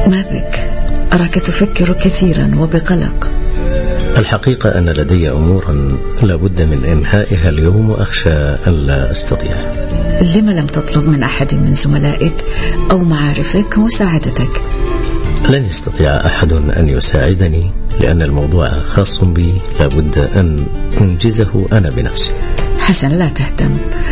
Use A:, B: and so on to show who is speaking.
A: ما بك؟ أراك تفكر كثيرا وبقلق.
B: الحقيقة أن لدي أمورا لابد من إنهائها اليوم، وأخشى أن لا أستطيع.
A: لما لم تطلب من أحد من زملائك أو معارفك مساعدتك؟
B: لن يستطيع أحد أن يساعدني لأن الموضوع خاص بي، لابد أن أنجزه أنا بنفسي.
A: حسن، لا تهتم.